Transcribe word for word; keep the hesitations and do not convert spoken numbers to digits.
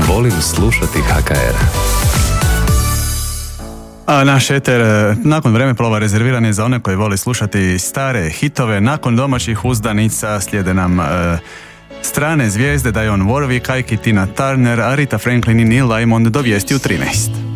Volim slušati H K R. A naš eter nakon vremeplova rezerviran je za one koji vole slušati stare hitove. Nakon domaćih uzdanica slijede nam e, strane zvijezde Dionne Warwick, Ike i Tina Turner, a Rita Franklin i Neil Diamond do vijesti u trinaest.